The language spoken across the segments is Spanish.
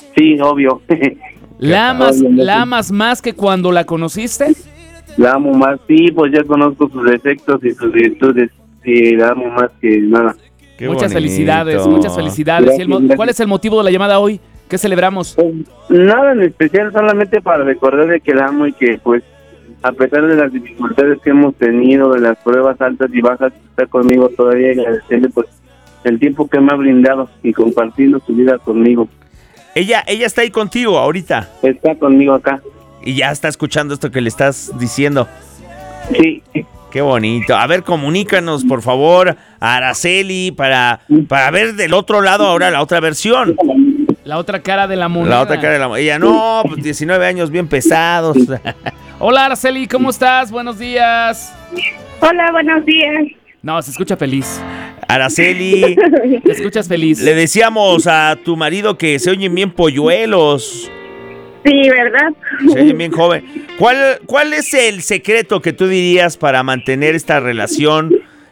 Sí, obvio. ¿La Obviamente. amas más que cuando la conociste? La amo más, sí, pues ya conozco sus defectos y sus virtudes. Sí, la amo más que nada. Qué Muchas bonito. felicidades, muchas felicidades. Gracias, gracias. ¿Cuál es el motivo de la llamada hoy? ¿Qué celebramos? Pues, nada en especial, solamente para recordarle que la amo y que, pues, a pesar de las dificultades que hemos tenido, de las pruebas altas y bajas, está conmigo todavía y agradecerle, pues, el tiempo que me ha brindado y compartiendo su vida conmigo. Ella está ahí contigo ahorita Está conmigo acá. y ya está escuchando esto que le estás diciendo. Sí. Qué bonito. A ver, comunícanos, por favor, a Araceli para ver del otro lado ahora la otra versión. La otra cara de la moneda. La otra cara de la... Ella, no, pues 19 años bien pesados. Hola, Araceli, ¿cómo estás? Buenos días. Hola, buenos días. No, se escucha feliz. Araceli, Te escuchas feliz. le decíamos a tu marido que se oyen bien polluelos, Sí, ¿verdad? se oyen bien joven. ¿Cuál es el secreto que tú dirías para mantener esta relación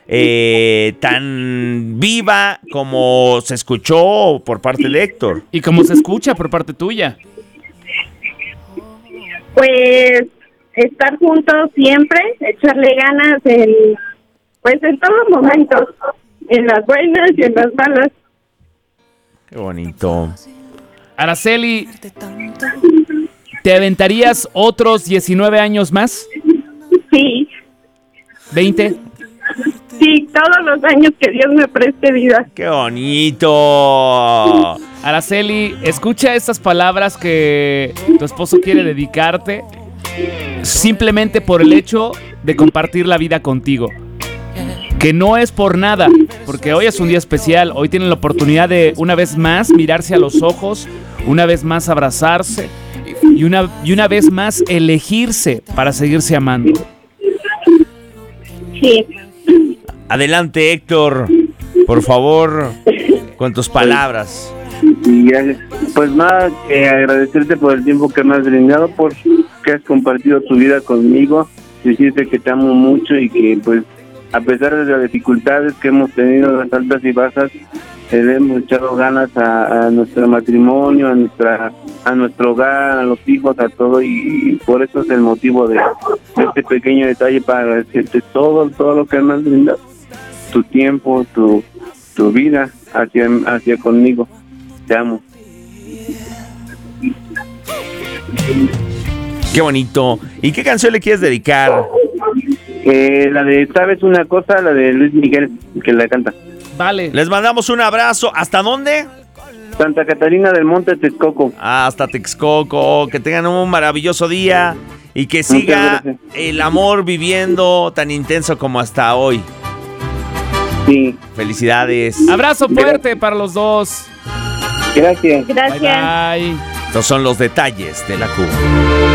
tan viva como se escuchó por parte de Héctor? Y como se escucha por parte tuya. Pues estar juntos siempre, echarle ganas en todos momentos, en las buenas y en las malas. Qué bonito. Araceli, ¿te aventarías otros 19 años más? Sí, ¿20? sí, todos los años que Dios me preste vida. ¡Qué bonito! Araceli, escucha estas palabras que tu esposo quiere dedicarte simplemente por el hecho de compartir la vida contigo. Que no es por nada, porque hoy es un día especial. Hoy tienen la oportunidad de una vez más mirarse a los ojos, una vez más abrazarse y una vez más elegirse para seguirse amando. Sí, Adelante, Héctor, por favor, con tus palabras. Y gracias. Pues nada, agradecerte por el tiempo que me has brindado, por que has compartido tu vida conmigo, decirte que te amo mucho y que, pues, a pesar de las dificultades que hemos tenido, las altas y bajas, le hemos echado ganas a nuestro matrimonio, a nuestro hogar, a los hijos, a todo, y por eso es el motivo de este pequeño detalle, para agradecerte todo lo que me has brindado, tu tiempo, tu vida hacia conmigo. Te amo. Qué bonito. ¿Y qué canción le quieres dedicar? La de ¿Sabes una cosa? La de Luis Miguel, que la canta. Vale. Les mandamos un abrazo. ¿Hasta dónde? Santa Catarina del Monte, Texcoco. Hasta Texcoco. Que tengan un maravilloso día y que siga gracias. el amor viviendo tan intenso como hasta hoy. Sí, Felicidades. Abrazo fuerte para los dos. gracias. gracias. Bye, bye. Estos son los detalles de la Cuba.